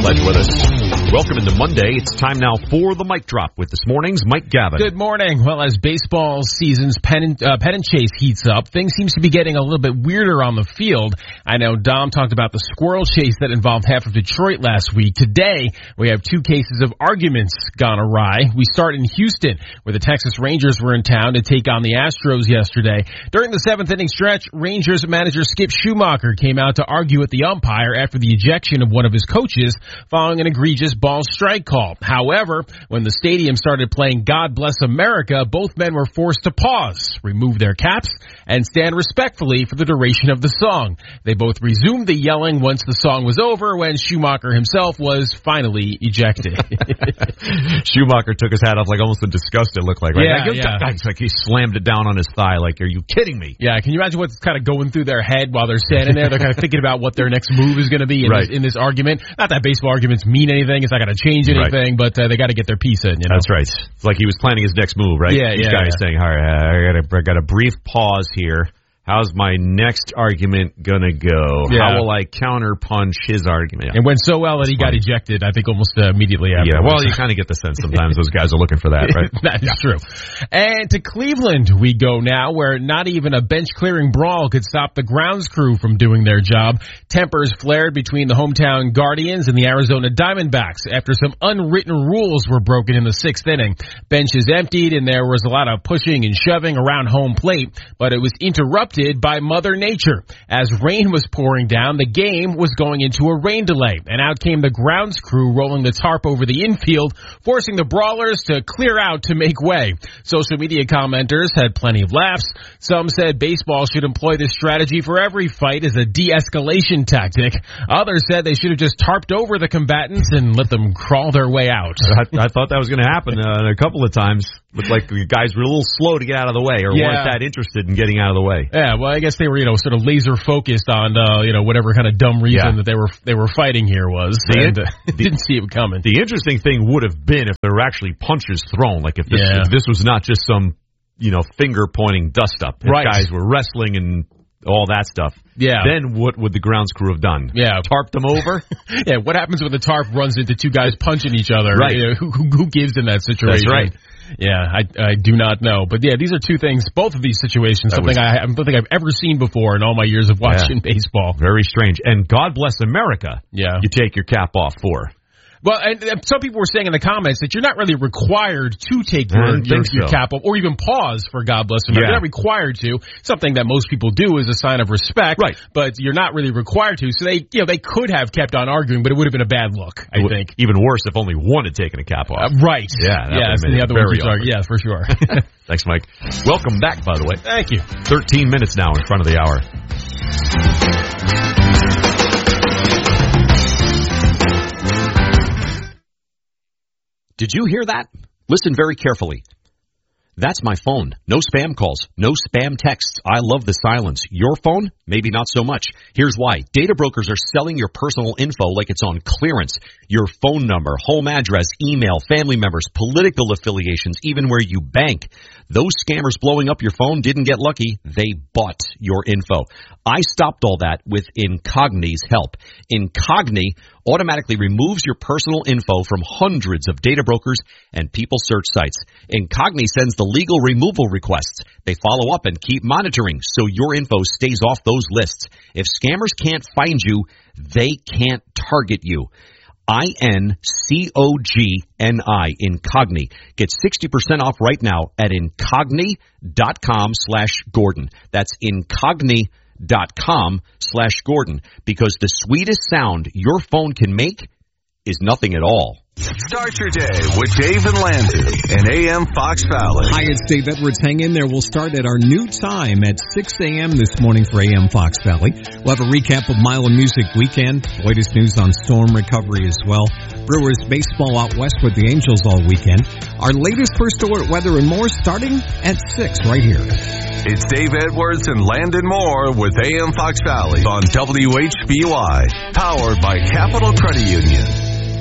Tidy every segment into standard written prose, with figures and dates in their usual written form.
Glad you're with us. Welcome into Monday. It's time now for the Mic Drop with this morning's Mike Gavin. Good morning. Well, as baseball season's pennant chase heats up, things seems to be getting a little bit weirder on the field. I know Dom talked about the squirrel chase that involved half of Detroit last week. Today, we have two cases of arguments gone awry. We start in Houston, where the Texas Rangers were in town to take on the Astros yesterday. During the seventh inning stretch, Rangers manager Skip Schumacher came out to argue with the umpire after the ejection of one of his coaches following an egregious ball strike call. However, when the stadium started playing God Bless America, both men were forced to pause, remove their caps, and stand respectfully for the duration of the song. They both resumed the yelling once the song was over, when Schumacher himself was finally ejected. Schumacher took his hat off like almost in disgust, it looked like, right? It's like he slammed it down on his thigh like, are you kidding me? Yeah, can you imagine what's kind of going through their head while they're standing there? They're kind of thinking about what their next move is going to be in this argument. Not that baseball arguments mean anything. It's not going to change anything, but they got to get their piece in. You know? That's right. It's like he was planning his next move, right? This guy is saying, all right, I got a brief pause here. How's my next argument gonna go? How will I counterpunch his argument? It went so well that he got ejected, I think, almost immediately after. Yeah, well, you kind of get the sense sometimes those guys are looking for that, right? That is true. And to Cleveland we go now, where not even a bench-clearing brawl could stop the grounds crew from doing their job. Tempers flared between the hometown Guardians and the Arizona Diamondbacks after some unwritten rules were broken in the sixth inning. Benches emptied, and there was a lot of pushing and shoving around home plate, but it was interrupted by Mother Nature. As rain was pouring down, the game was going into a rain delay, and out came the grounds crew rolling the tarp over the infield, forcing the brawlers to clear out to make way. Social media commenters had plenty of laughs. Some said baseball should employ this strategy for every fight as a de-escalation tactic. Others said they should have just tarped over the combatants and let them crawl their way out. I thought that was going to happen a couple of times. Looked like the guys were a little slow to get out of the way, or weren't that interested in getting out of the way. Yeah, well, I guess they were, sort of laser focused on, whatever kind of dumb reason that they were fighting here was. Didn't see it coming. The interesting thing would have been if there were actually punches thrown, like if this was not just some, finger pointing dust up. If guys were wrestling and all that stuff. Yeah. Then what would the grounds crew have done? Yeah. Tarp them over? Yeah. What happens when the tarp runs into two guys punching each other? Right. Who gives in that situation? That's right. Yeah, I do not know. But yeah, these are two things, both of these situations, I don't think I've ever seen before in all my years of watching baseball. Very strange. And God bless America. Yeah. You take your cap off for. Well, and some people were saying in the comments that you're not really required to take your cap off or even pause for God Bless America. You're not required to. Something that most people do is a sign of respect. Right. But you're not really required to. So they could have kept on arguing, but it would have been a bad look, I think. Even worse if only one had taken a cap off. Right. Yeah. And the other ones are, yeah, for sure. Thanks, Mike. Welcome back, by the way. Thank you. 13 minutes now in front of the hour. Did you hear that? Listen very carefully. That's my phone. No spam calls. No spam texts. I love the silence. Your phone? Maybe not so much. Here's why. Data brokers are selling your personal info like it's on clearance. Your phone number, home address, email, family members, political affiliations, even where you bank. Those scammers blowing up your phone didn't get lucky. They bought your info. I stopped all that with Incogni's help. Incogni automatically removes your personal info from hundreds of data brokers and people search sites. Incogni sends the legal removal requests. They follow up and keep monitoring so your info stays off those lists. If scammers can't find you, they can't target you. Incogni, Incogni. Get 60% off right now at incogni.com/Gordon. That's incogni.com/Gordon, because the sweetest sound your phone can make is nothing at all. Start your day with Dave and Landon in AM Fox Valley. Hi, it's Dave Edwards. Hang in there. We'll start at our new time at 6 a.m. this morning for AM Fox Valley. We'll have a recap of Mile of Music Weekend, latest news on storm recovery as well. Brewers baseball out west with the Angels all weekend. Our latest first alert weather and more starting at 6 right here. It's Dave Edwards and Landon Moore with AM Fox Valley on WHBY, powered by Capital Credit Union.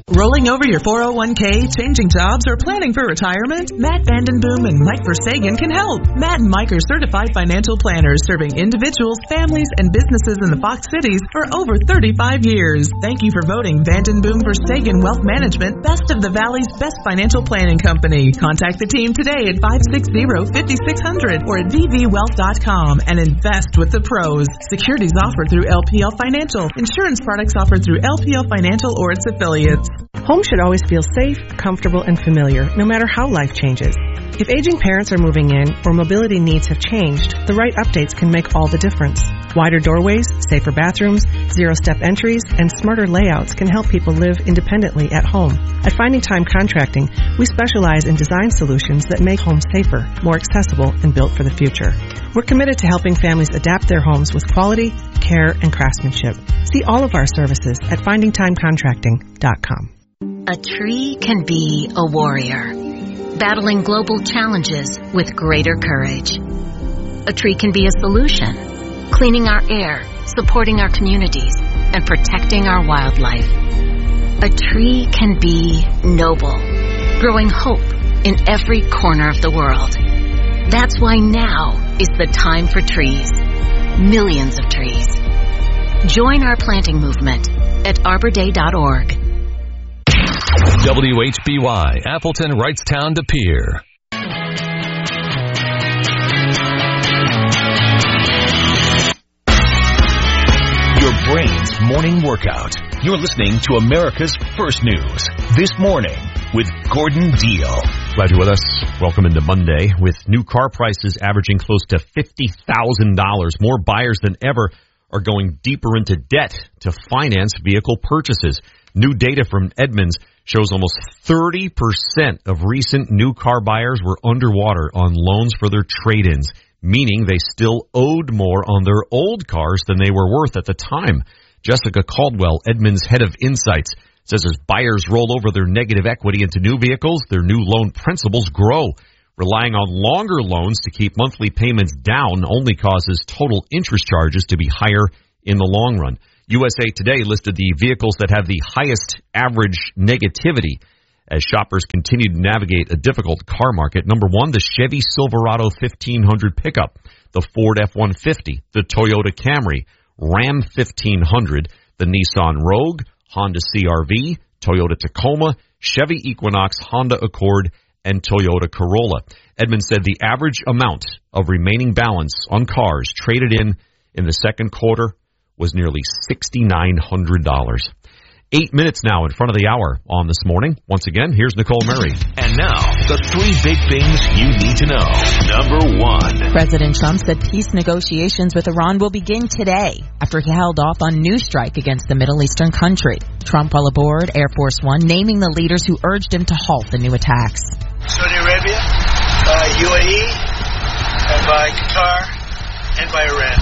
Rolling over your 401k, changing jobs, or planning for retirement? Matt Vandenboom and Mike Verstegen can help. Matt and Mike are certified financial planners serving individuals, families, and businesses in the Fox Cities for over 35 years. Thank you for voting Vandenboom Verstegen Wealth Management Best of the Valley's best financial planning company. Contact the team today at 560-5600 or at vvwealth.com and invest with the pros. Securities offered through LPL Financial. Insurance products offered through LPL Financial or its affiliates. Home should always feel safe, comfortable, and familiar, no matter how life changes. If aging parents are moving in or mobility needs have changed, the right updates can make all the difference. Wider doorways, safer bathrooms, zero-step entries, and smarter layouts can help people live independently at home. At Finding Time Contracting, we specialize in design solutions that make homes safer, more accessible, and built for the future. We're committed to helping families adapt their homes with quality, care, and craftsmanship. See all of our services at findingtimecontracting.com. A tree can be a warrior, battling global challenges with greater courage. A tree can be a solution, cleaning our air, supporting our communities, and protecting our wildlife. A tree can be noble, growing hope in every corner of the world. That's why now is the time for trees. Millions of trees. Join our planting movement at arborday.org. WHBY, Appleton, Wrightstown, De Pere. Your brain's morning workout. You're listening to America's First News. This Morning with Gordon Deal. Glad you're with us. Welcome into Monday. With new car prices averaging close to $50,000, more buyers than ever are going deeper into debt to finance vehicle purchases. New data from Edmunds shows almost 30% of recent new car buyers were underwater on loans for their trade-ins, meaning they still owed more on their old cars than they were worth at the time. Jessica Caldwell, Edmunds head of Insights, says as buyers roll over their negative equity into new vehicles, their new loan principals grow. Relying on longer loans to keep monthly payments down only causes total interest charges to be higher in the long run. USA Today listed the vehicles that have the highest average negativity as shoppers continue to navigate a difficult car market. Number one, the Chevy Silverado 1500 pickup, the Ford F-150, the Toyota Camry, Ram 1500, the Nissan Rogue, Honda CR-V, Toyota Tacoma, Chevy Equinox, Honda Accord, and Toyota Corolla. Edmunds said the average amount of remaining balance on cars traded in the second quarter was nearly $6,900. 8 minutes now in front of the hour on This Morning. Once again, here's Nicole Murray. And now, the three big things you need to know. Number one. President Trump said peace negotiations with Iran will begin today after he held off on new strike against the Middle Eastern country. Trump while aboard Air Force One, naming the leaders who urged him to halt the new attacks. Saudi Arabia, by UAE, and by Qatar, and by Iran.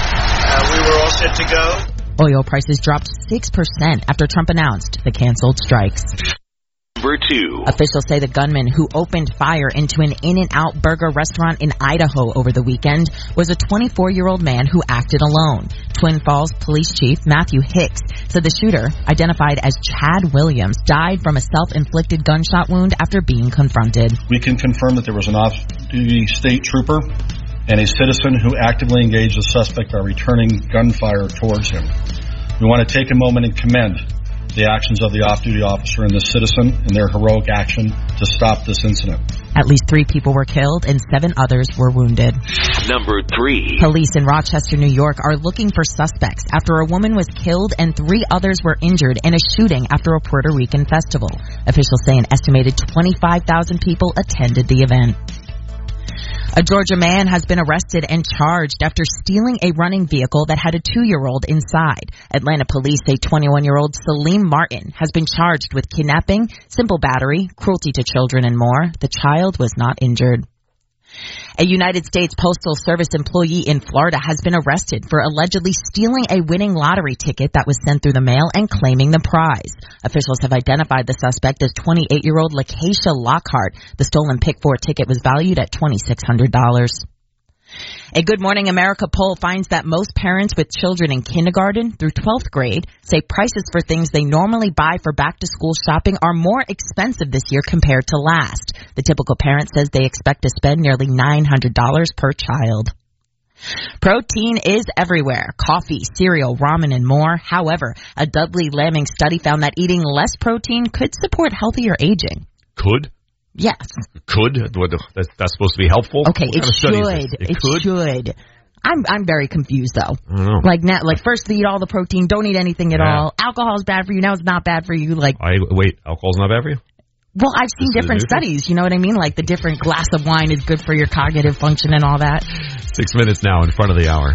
We were all set to go. Oil prices dropped 6% after Trump announced the canceled strikes. Number two. Officials say the gunman who opened fire into an In-N-Out burger restaurant in Idaho over the weekend was a 24-year-old man who acted alone. Twin Falls Police Chief Matthew Hicks said the shooter, identified as Chad Williams, died from a self-inflicted gunshot wound after being confronted. We can confirm that there was an off-duty state trooper and a citizen who actively engaged the suspect by returning gunfire towards him. We want to take a moment and commend the actions of the off-duty officer and the citizen in their heroic action to stop this incident. At least 3 people were killed and 7 others were wounded. Number three. Police in Rochester, New York are looking for suspects after a woman was killed and 3 others were injured in a shooting after a Puerto Rican festival. Officials say an estimated 25,000 people attended the event. A Georgia man has been arrested and charged after stealing a running vehicle that had a 2-year-old inside. Atlanta police say 21-year-old Salim Martin has been charged with kidnapping, simple battery, cruelty to children, and more. The child was not injured. A United States Postal Service employee in Florida has been arrested for allegedly stealing a winning lottery ticket that was sent through the mail and claiming the prize. Officials have identified the suspect as 28-year-old Lakeisha Lockhart. The stolen Pick 4 ticket was valued at $2,600. A Good Morning America poll finds that most parents with children in kindergarten through 12th grade say prices for things they normally buy for back-to-school shopping are more expensive this year compared to last. The typical parent says they expect to spend nearly $900 per child. Protein is everywhere. Coffee, cereal, ramen, and more. However, a Dudley Lambing study found that eating less protein could support healthier aging. Could? Yes. Could? That's supposed to be helpful? Okay, it should. It should. I'm very confused though. I don't know. Like first eat all the protein, don't eat anything at all. Alcohol's bad for you, now it's not bad for you. Wait, alcohol's not bad for you? Well, I've seen different studies, you know what I mean? Like the different glass of wine is good for your cognitive function and all that. 6 minutes now in front of the hour.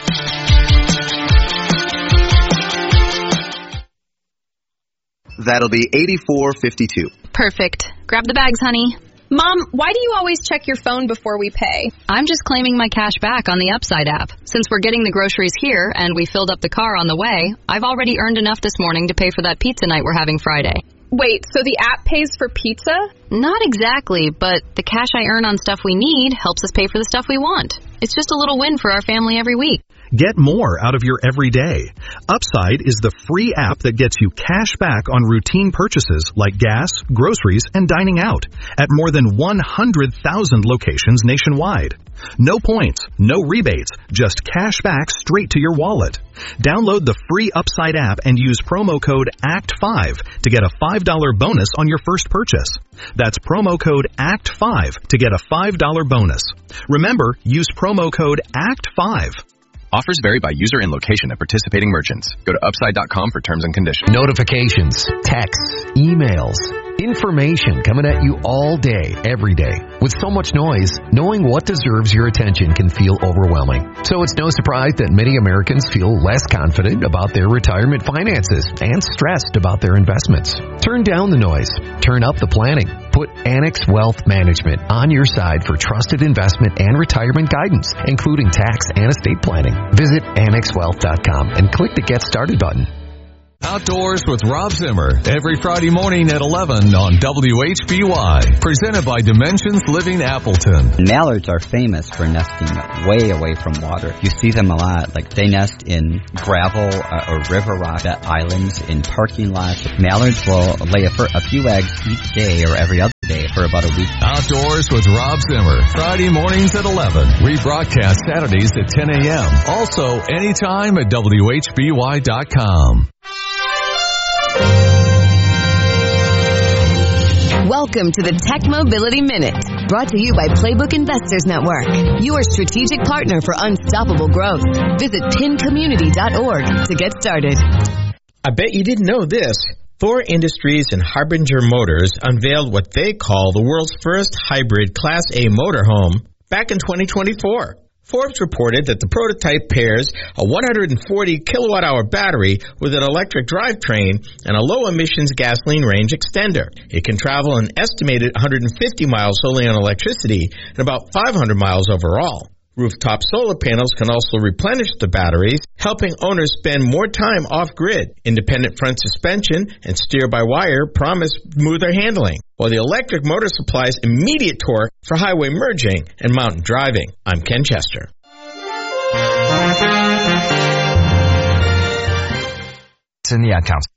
That'll be $84.52. Perfect. Grab the bags, honey. Mom, why do you always check your phone before we pay? I'm just claiming my cash back on the Upside app. Since we're getting the groceries here and we filled up the car on the way, I've already earned enough this morning to pay for that pizza night we're having Friday. Wait, so the app pays for pizza? Not exactly, but the cash I earn on stuff we need helps us pay for the stuff we want. It's just a little win for our family every week. Get more out of your everyday. Upside is the free app that gets you cash back on routine purchases like gas, groceries, and dining out at more than 100,000 locations nationwide. No points, no rebates, just cash back straight to your wallet. Download the free Upside app and use promo code ACT5 to get a $5 bonus on your first purchase. That's promo code ACT5 to get a $5 bonus. Remember, use promo code ACT5. Offers vary by user and location at participating merchants. Go to Upside.com for terms and conditions. Notifications, texts, emails, information coming at you all day, every day. With so much noise, knowing what deserves your attention can feel overwhelming. So it's no surprise that many Americans feel less confident about their retirement finances and stressed about their investments. Turn down the noise. Turn up the planning. Put Annex Wealth Management on your side for trusted investment and retirement guidance, including tax and estate planning. Visit AnnexWealth.com and click the Get Started button. Outdoors with Rob Zimmer every Friday morning at 11 on WHBY. Presented by Dimensions Living Appleton. Mallards are famous for nesting way away from water. You see them a lot. Like they nest in gravel or river rock islands, in parking lots. Mallards will lay a few eggs each day or every other day for about a week. Outdoors with Rob Zimmer. Friday mornings at 11. Rebroadcast Saturdays at 10 a.m. Also anytime at WHBY.com. Welcome to the Tech Mobility Minute, brought to you by Playbook Investors Network, your strategic partner for unstoppable growth. Visit pincommunity.org to get started. I bet you didn't know this. Thor Industries and Harbinger Motors unveiled what they call the world's first hybrid Class A motorhome back in 2024. Forbes reported that the prototype pairs a 140 kilowatt-hour battery with an electric drivetrain and a low-emissions gasoline range extender. It can travel an estimated 150 miles solely on electricity and about 500 miles overall. Rooftop solar panels can also replenish the batteries, helping owners spend more time off-grid. Independent front suspension and steer-by-wire promise smoother handling, while the electric motor supplies immediate torque for highway merging and mountain driving. I'm Ken Chester. In the Ad Council.